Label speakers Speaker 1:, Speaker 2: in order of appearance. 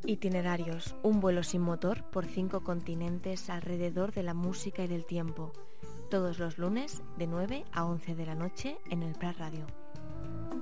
Speaker 1: Itinerarios, un vuelo sin motor por 5 continentes alrededor de la música y del tiempo. Todos los lunes de 9 a 11 de la noche en el Prat Radio.